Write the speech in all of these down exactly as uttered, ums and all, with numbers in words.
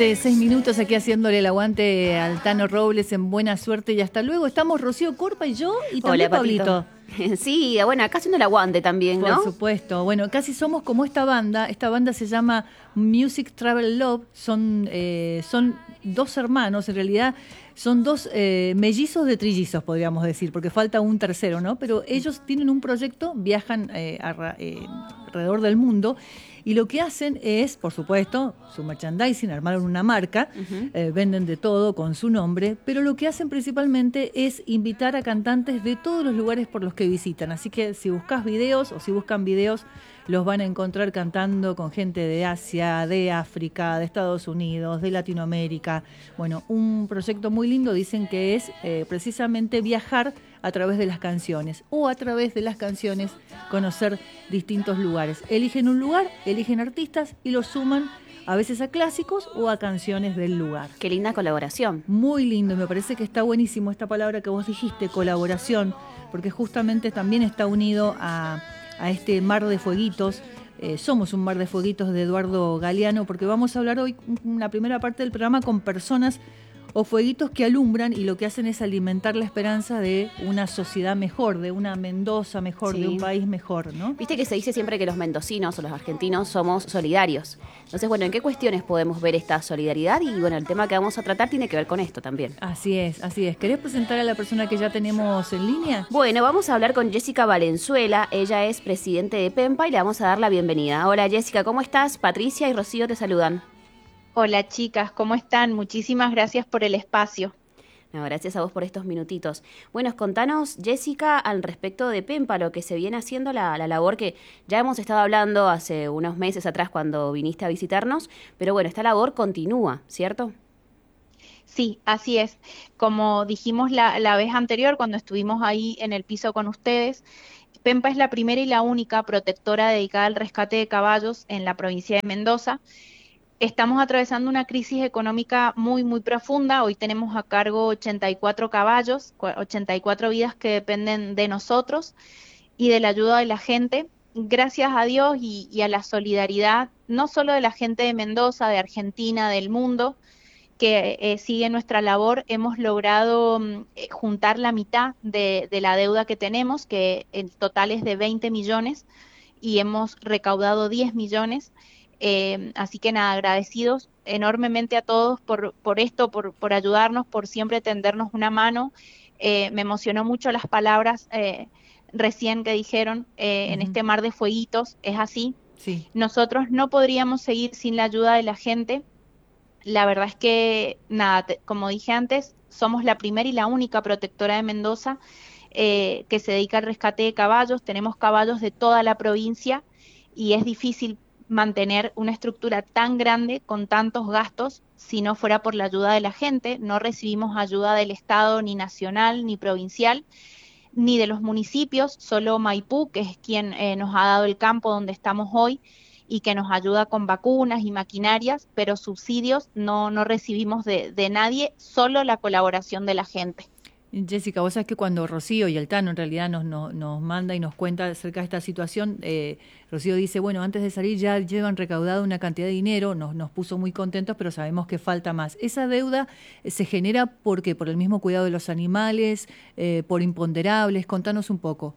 siete, seis minutos aquí haciéndole el aguante al Tano Robles en Buena Suerte y hasta luego. Estamos Rocío Corpa y yo y también Hola, Pablito. Sí, bueno, acá haciendo el aguante también, ¿no? Por supuesto. Bueno, casi somos como esta banda. Esta banda se llama Music Travel Love. Son, eh, son dos hermanos, en realidad son dos eh, mellizos de trillizos, podríamos decir, porque falta un tercero, ¿no? Pero ellos tienen un proyecto, viajan eh, a, eh, alrededor del mundo. Y lo que hacen es, por supuesto, su merchandising, armaron una marca, uh-huh. eh, venden de todo con su nombre, pero lo que hacen principalmente es invitar a cantantes de todos los lugares por los que visitan. Así que si buscas videos o si buscan videos, los van a encontrar cantando con gente de Asia, de África, de Estados Unidos, de Latinoamérica. Bueno, un proyecto muy lindo, dicen que es eh, precisamente viajar a través de las canciones o a través de las canciones conocer distintos lugares. Eligen un lugar, eligen artistas y los suman a veces a clásicos o a canciones del lugar. Qué linda colaboración. Muy lindo, me parece que está buenísimo esta palabra que vos dijiste, colaboración, porque justamente también está unido a, a este mar de fueguitos. Eh, somos un mar de fueguitos de Eduardo Galeano, porque vamos a hablar hoy, en la primera parte del programa, con personas o fueguitos que alumbran y lo que hacen es alimentar la esperanza de una sociedad mejor, de una Mendoza mejor, sí. de un país mejor, ¿no? Viste que se dice siempre que los mendocinos o los argentinos somos solidarios. Entonces, bueno, ¿en qué cuestiones podemos ver esta solidaridad? Y bueno, el tema que vamos a tratar tiene que ver con esto también. Así es, así es. ¿Querés presentar a la persona que ya tenemos en línea? Bueno, vamos a hablar con Jessica Valenzuela. Ella es presidente de PEMPA y le vamos a dar la bienvenida. Hola Jessica, ¿cómo estás? Patricia y Rocío te saludan. Hola chicas, ¿cómo están? Muchísimas gracias por el espacio. No, gracias a vos por estos minutitos. Bueno, contanos, Jessica, al respecto de PEMPA, lo que se viene haciendo, la, la labor que ya hemos estado hablando hace unos meses atrás cuando viniste a visitarnos, pero bueno, esta labor continúa, ¿cierto? Sí, así es. Como dijimos la, la vez anterior, cuando estuvimos ahí en el piso con ustedes, PEMPA es la primera y la única protectora dedicada al rescate de caballos en la provincia de Mendoza. Estamos atravesando una crisis económica muy, muy profunda. Hoy tenemos a cargo ochenta y cuatro caballos, ochenta y cuatro vidas que dependen de nosotros y de la ayuda de la gente. Gracias a Dios y, y a la solidaridad, no solo de la gente de Mendoza, de Argentina, del mundo, que eh, sigue nuestra labor, hemos logrado eh, juntar la mitad de, de la deuda que tenemos, que en total es de veinte millones, y hemos recaudado diez millones. Eh, así que nada, agradecidos enormemente a todos por, por esto, por, por ayudarnos, por siempre tendernos una mano. Eh, me emocionó mucho las palabras eh, recién que dijeron, eh, uh-huh. en este mar de fueguitos, es así. Sí. Nosotros no podríamos seguir sin la ayuda de la gente. La verdad es que, nada, te, como dije antes, somos la primera y la única protectora de Mendoza eh, que se dedica al rescate de caballos. Tenemos caballos de toda la provincia y es difícil mantener una estructura tan grande con tantos gastos si no fuera por la ayuda de la gente. No recibimos ayuda del Estado ni nacional ni provincial ni de los municipios, solo Maipú, que es quien eh, nos ha dado el campo donde estamos hoy y que nos ayuda con vacunas y maquinarias, pero subsidios no, no recibimos de, de nadie, solo la colaboración de la gente. Jessica, vos sabés que cuando Rocío y el Tano en realidad nos, nos, nos manda y nos cuenta acerca de esta situación, eh, Rocío dice, bueno, antes de salir ya llevan recaudado una cantidad de dinero, nos, nos puso muy contentos, pero sabemos que falta más. ¿Esa deuda se genera por qué? ¿Por el mismo cuidado de los animales? Eh, ¿Por imponderables? Contanos un poco.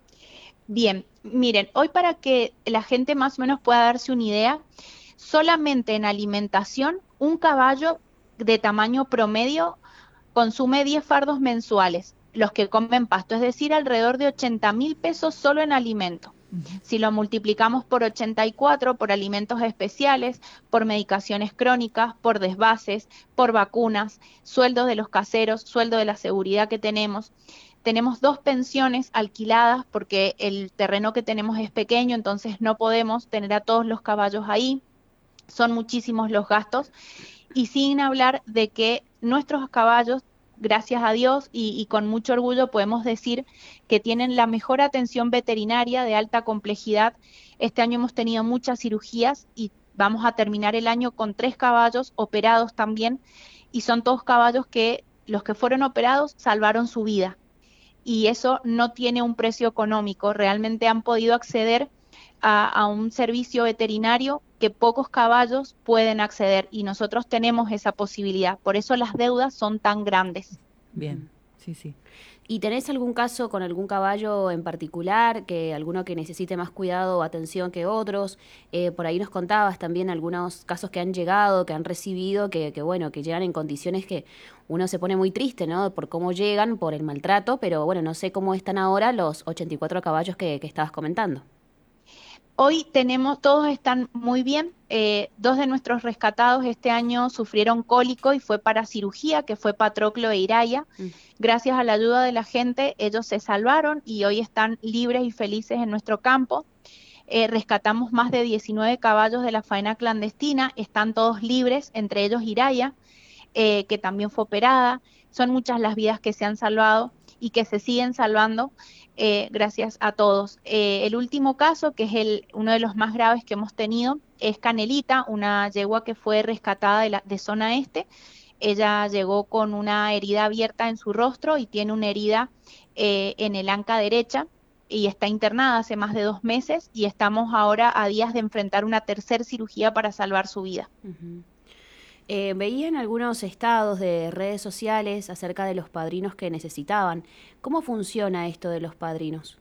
Bien, miren, hoy para que la gente más o menos pueda darse una idea, solamente en alimentación, un caballo de tamaño promedio consume diez fardos mensuales, los que comen pasto, es decir, alrededor de ochenta mil pesos solo en alimento. Uh-huh. Si lo multiplicamos por ochenta y cuatro, por alimentos especiales, por medicaciones crónicas, por desvases, por vacunas, sueldos de los caseros, sueldo de la seguridad que tenemos. Tenemos dos pensiones alquiladas porque el terreno que tenemos es pequeño, entonces no podemos tener a todos los caballos ahí. Son muchísimos los gastos. Y sin hablar de que nuestros caballos, gracias a Dios y, y con mucho orgullo podemos decir que tienen la mejor atención veterinaria de alta complejidad. Este año hemos tenido muchas cirugías y vamos a terminar el año con tres caballos operados también, y son todos caballos que los que fueron operados salvaron su vida. Y eso no tiene un precio económico, realmente han podido acceder a, a un servicio veterinario que pocos caballos pueden acceder y nosotros tenemos esa posibilidad. Por eso las deudas son tan grandes. Bien, sí, sí. ¿Y tenés algún caso con algún caballo en particular, que alguno que necesite más cuidado o atención que otros? Eh, por ahí nos contabas también algunos casos que han llegado, que han recibido, que, que bueno, que llegan en condiciones que uno se pone muy triste, ¿no? Por cómo llegan, por el maltrato, pero bueno, no sé cómo están ahora los ochenta y cuatro caballos que, que estabas comentando. Hoy tenemos, todos están muy bien. Eh, dos de nuestros rescatados este año sufrieron cólico y fue para cirugía, que fue Patroclo e Iraya. Mm. Gracias a la ayuda de la gente, ellos se salvaron y hoy están libres y felices en nuestro campo. Eh, rescatamos más de diecinueve caballos de la faena clandestina, están todos libres, entre ellos Iraya, eh, que también fue operada. Son muchas las vidas que se han salvado y que se siguen salvando. Eh, gracias a todos. Eh, el último caso, que es el, uno de los más graves que hemos tenido, es Canelita, una yegua que fue rescatada de, la, de zona este. Ella llegó con una herida abierta en su rostro y tiene una herida eh, en el anca derecha y está internada hace más de dos meses y estamos ahora a días de enfrentar una tercera cirugía para salvar su vida. Uh-huh. Eh, veía en algunos estados de redes sociales acerca de los padrinos que necesitaban. ¿Cómo funciona esto de los padrinos?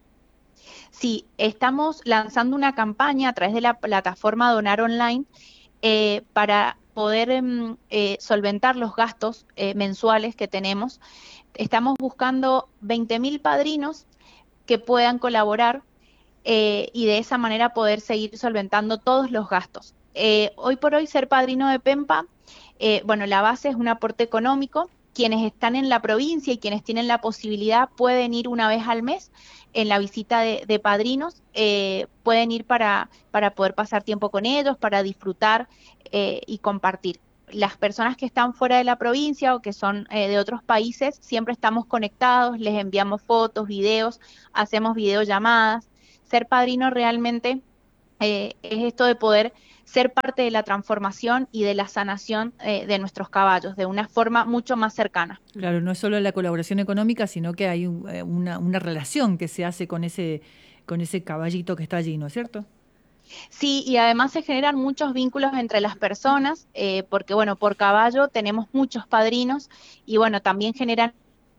Sí, estamos lanzando una campaña a través de la plataforma Donar Online eh, para poder eh, solventar los gastos eh, mensuales que tenemos. Estamos buscando veinte mil padrinos que puedan colaborar eh, y de esa manera poder seguir solventando todos los gastos. Eh, hoy por hoy ser padrino de Pempa, eh, bueno, la base es un aporte económico. Quienes están en la provincia y quienes tienen la posibilidad pueden ir una vez al mes en la visita de, de padrinos, eh, pueden ir para, para poder pasar tiempo con ellos, para disfrutar eh, y compartir. Las personas que están fuera de la provincia o que son eh, de otros países, siempre estamos conectados, les enviamos fotos, videos, hacemos videollamadas. Ser padrino realmente eh, es esto de poder ser parte de la transformación y de la sanación eh, de nuestros caballos, de una forma mucho más cercana. Claro, no es solo la colaboración económica, sino que hay un, una, una relación que se hace con ese, con ese caballito que está allí, ¿no es cierto? Sí, y además se generan muchos vínculos entre las personas, eh, porque bueno, por caballo tenemos muchos padrinos y bueno, también generan...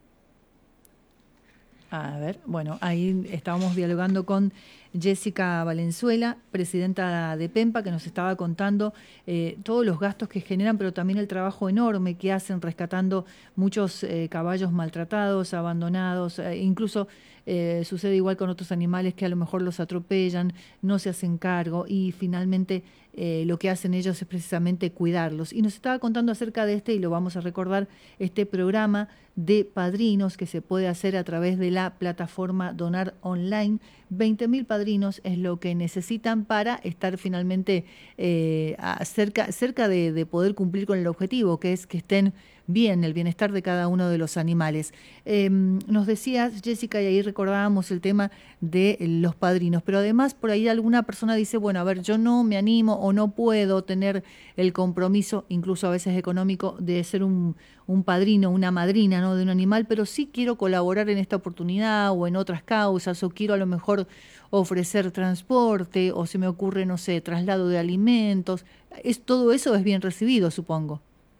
A ver, bueno, ahí estábamos dialogando con Jessica Valenzuela, presidenta de Pempa, que nos estaba contando eh, todos los gastos que generan, pero también el trabajo enorme que hacen rescatando muchos eh, caballos maltratados, abandonados, eh, incluso eh, sucede igual con otros animales que a lo mejor los atropellan, no se hacen cargo y finalmente eh, lo que hacen ellos es precisamente cuidarlos. Y nos estaba contando acerca de este, y lo vamos a recordar, este programa de padrinos que se puede hacer a través de la plataforma Donar Online. veinte mil padrinos es lo que necesitan para estar finalmente eh, cerca, cerca de, de poder cumplir con el objetivo, que es que estén bien, el bienestar de cada uno de los animales. Eh, nos decías, Jessica, y ahí recordábamos el tema de los padrinos, pero además por ahí alguna persona dice, bueno, a ver, yo no me animo o no puedo tener el compromiso, incluso a veces económico, de ser un, un padrino, una madrina, ¿no?, de un animal, pero sí quiero colaborar en esta oportunidad o en otras causas, o quiero a lo mejor ofrecer transporte, o se me ocurre, no sé, traslado de alimentos. Es, todo eso es bien recibido, supongo.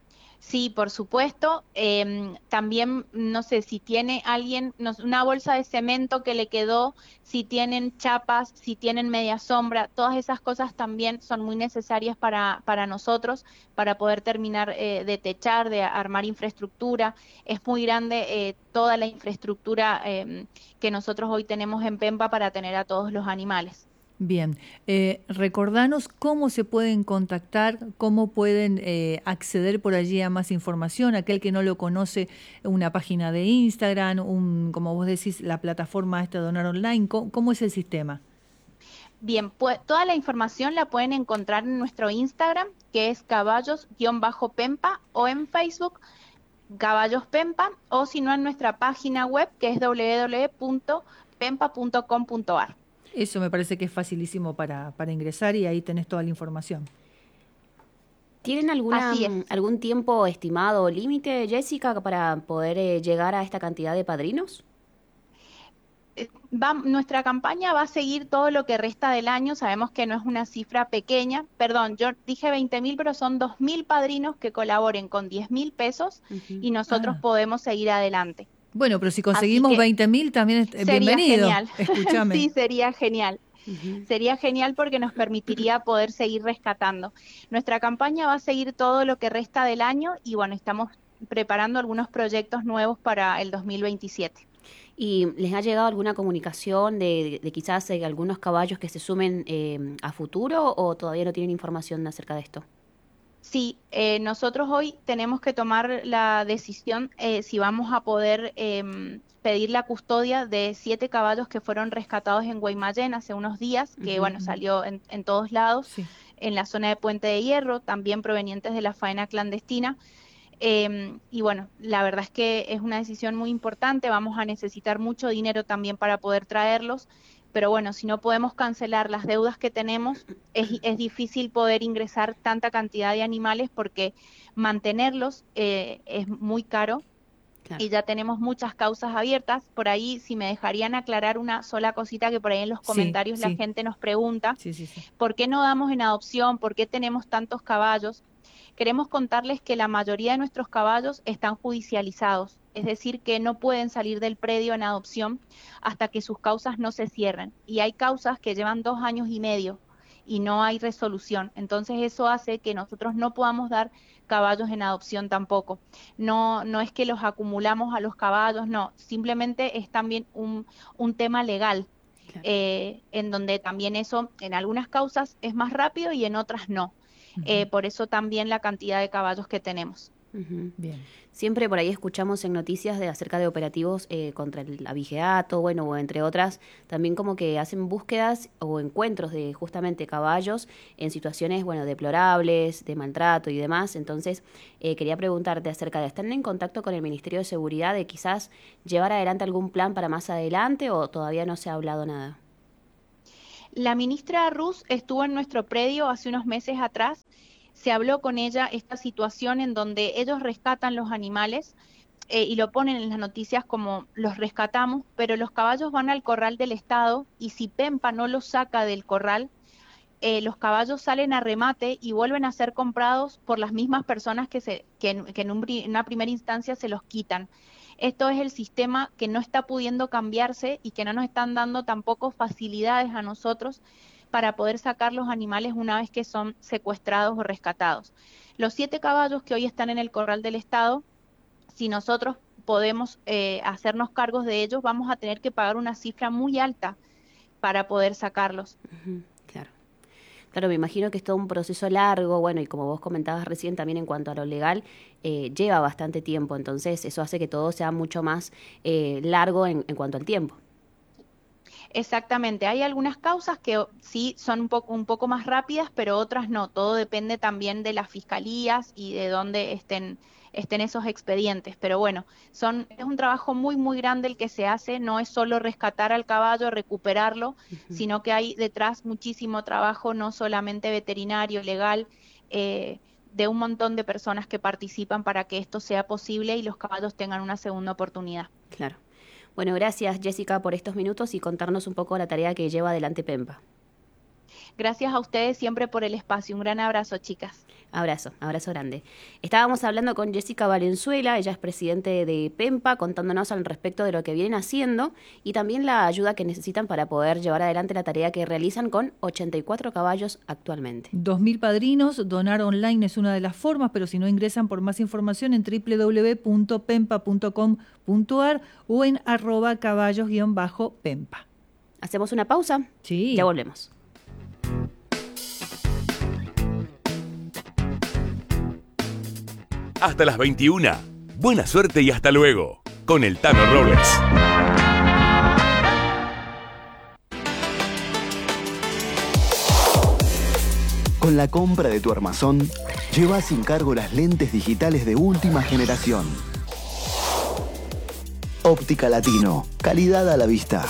Sí, por supuesto. Eh, también, no sé, si tiene alguien, no, una bolsa de cemento que le quedó, si tienen chapas, si tienen media sombra, todas esas cosas también son muy necesarias para, para nosotros, para poder terminar eh, de techar, de armar infraestructura. Es muy grande eh, toda la infraestructura eh, que nosotros hoy tenemos en Pempa para tener a todos los animales. Bien, eh, recordanos cómo se pueden contactar, cómo pueden eh, acceder por allí a más información, aquel que no lo conoce, una página de Instagram, un, como vos decís, la plataforma esta Donar Online, ¿cómo, cómo es el sistema? Bien, pues toda la información la pueden encontrar en nuestro Instagram, que es caballos-pempa, o en Facebook, Caballos Pempa, o si no en nuestra página web, que es doble u doble u doble u punto pempa punto com punto a r. Eso me parece que es facilísimo para, para ingresar y ahí tenés toda la información. ¿Tienen alguna, algún tiempo estimado o límite, Jessica, para poder eh, llegar a esta cantidad de padrinos? Va, nuestra campaña va a seguir todo lo que resta del año. Sabemos que no es una cifra pequeña. Perdón, yo dije veinte mil, pero son dos mil padrinos que colaboren con diez mil pesos uh-huh. y nosotros ah. podemos seguir adelante. Bueno, pero si conseguimos veinte mil también es bienvenido. Genial. Escúchame. Sí, sería genial. Uh-huh. Sería genial porque nos permitiría poder seguir rescatando. Nuestra campaña va a seguir todo lo que resta del año y bueno, estamos preparando algunos proyectos nuevos para el dos mil veintisiete. ¿Y les ha llegado alguna comunicación de, de, de quizás eh, algunos caballos que se sumen eh, a futuro o todavía no tienen información acerca de esto? Sí, eh, nosotros hoy tenemos que tomar la decisión eh, si vamos a poder eh, pedir la custodia de siete caballos que fueron rescatados en Guaymallén hace unos días, que uh-huh. bueno, salió en, en todos lados, sí. en la zona de Puente de Hierro, también provenientes de la faena clandestina. Eh, y bueno, la verdad es que es una decisión muy importante, vamos a necesitar mucho dinero también para poder traerlos, pero bueno, si no podemos cancelar las deudas que tenemos, es, es difícil poder ingresar tanta cantidad de animales porque mantenerlos eh, es muy caro. Claro. Y ya tenemos muchas causas abiertas. Por ahí, si me dejarían aclarar una sola cosita que por ahí en los comentarios sí, la sí. gente nos pregunta, sí, sí, sí. ¿por qué no damos en adopción? ¿Por qué tenemos tantos caballos? Queremos contarles que la mayoría de nuestros caballos están judicializados, es decir, que no pueden salir del predio en adopción hasta que sus causas no se cierren. Y hay causas que llevan dos años y medio y no hay resolución. Entonces eso hace que nosotros no podamos dar caballos en adopción tampoco. No, no es que los acumulamos a los caballos, no, simplemente es también un, un tema legal. Claro. Eh, en donde también eso en algunas causas es más rápido y en otras no. Uh-huh. Eh, por eso también la cantidad de caballos que tenemos. Uh-huh. Bien. Siempre por ahí escuchamos en noticias de acerca de operativos eh, contra el abigeato, bueno, o entre otras, también como que hacen búsquedas o encuentros de justamente caballos en situaciones, bueno, deplorables, de maltrato y demás. Entonces, eh, quería preguntarte acerca de, ¿están en contacto con el Ministerio de Seguridad de quizás llevar adelante algún plan para más adelante o todavía no se ha hablado nada? La ministra Rus estuvo en nuestro predio hace unos meses atrás. Se habló con ella esta situación en donde ellos rescatan los animales eh, y lo ponen en las noticias como los rescatamos, pero los caballos van al corral del Estado y si Pempa no los saca del corral, eh, los caballos salen a remate y vuelven a ser comprados por las mismas personas que, se, que, en, que en, un, en una primera instancia se los quitan. Esto es el sistema que no está pudiendo cambiarse y que no nos están dando tampoco facilidades a nosotros para poder sacar los animales una vez que son secuestrados o rescatados. Los siete caballos que hoy están en el corral del Estado, si nosotros podemos eh, hacernos cargos de ellos, vamos a tener que pagar una cifra muy alta para poder sacarlos. Uh-huh, claro. Claro, me imagino que es todo un proceso largo, bueno, y como vos comentabas recién también en cuanto a lo legal, eh, lleva bastante tiempo, entonces eso hace que todo sea mucho más eh, largo en, en cuanto al tiempo. Exactamente, hay algunas causas que sí son un poco, un poco más rápidas, pero otras no, todo depende también de las fiscalías y de dónde estén, estén esos expedientes, pero bueno, son, es un trabajo muy muy grande el que se hace, no es solo rescatar al caballo, recuperarlo, uh-huh. sino que hay detrás muchísimo trabajo, no solamente veterinario, legal, eh, de un montón de personas que participan para que esto sea posible y los caballos tengan una segunda oportunidad. Claro. Bueno, gracias Jessica por estos minutos y contarnos un poco la tarea que lleva adelante Pempa. Gracias a ustedes siempre por el espacio. Un gran abrazo, chicas. Abrazo, abrazo grande. Estábamos hablando con Jessica Valenzuela, ella es presidente de Pempa, contándonos al respecto de lo que vienen haciendo y también la ayuda que necesitan para poder llevar adelante la tarea que realizan con ochenta y cuatro caballos actualmente. Dos mil padrinos, donar online es una de las formas, pero si no ingresan por más información en doble u doble u doble u punto pempa punto com punto a r o en arroba caballos guión bajo pempa. ¿Hacemos una pausa? Sí. Ya volvemos. Hasta las veintiuna. Buena suerte y hasta luego. Con el Tano Robles. Con la compra de tu armazón, lleva sin cargo las lentes digitales de última generación. Óptica Latino. Calidad a la vista.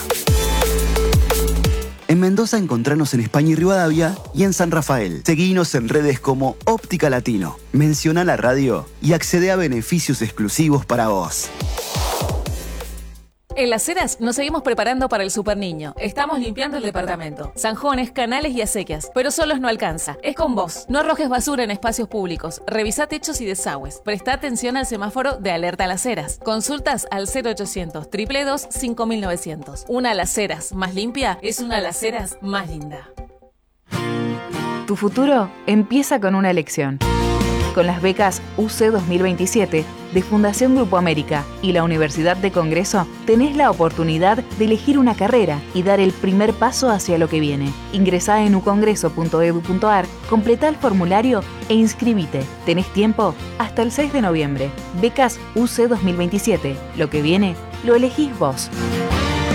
En Mendoza encontranos en España y Rivadavia y en San Rafael. Seguinos en redes como Óptica Latino. Menciona la radio y accede a beneficios exclusivos para vos. En Las Heras nos seguimos preparando para el Super Niño. Estamos limpiando el departamento. Zanjones, canales y acequias. Pero solos no alcanza. Es con vos. No arrojes basura en espacios públicos. Revisa techos y desagües. Presta atención al semáforo de alerta a Las Heras. Consultas al cero ochocientos, dos dos dos, cinco mil novecientos. Una Las Heras más limpia es una Las Heras más linda. Tu futuro empieza con una elección. Con las becas U C dos mil veintisiete de Fundación Grupo América y la Universidad de Congreso, tenés la oportunidad de elegir una carrera y dar el primer paso hacia lo que viene. Ingresá en u congreso punto e d u punto a r, completá el formulario e inscribite. Tenés tiempo hasta el seis de noviembre. Becas U C dos mil veintisiete. Lo que viene, lo elegís vos.